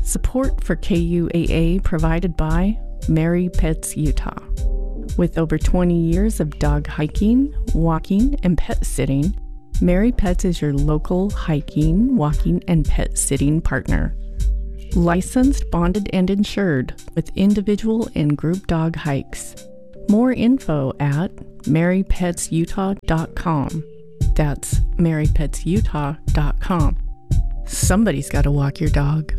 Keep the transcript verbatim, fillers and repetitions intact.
Support for K U A A provided by Merry Pets Utah. With over twenty years of dog hiking, walking, and pet sitting, Merry Pets is your local hiking, walking, and pet sitting partner. Licensed, bonded, and insured with individual and group dog hikes. More info at merry pets utah dot com. That's merry pets utah dot com. Somebody's got to walk your dog.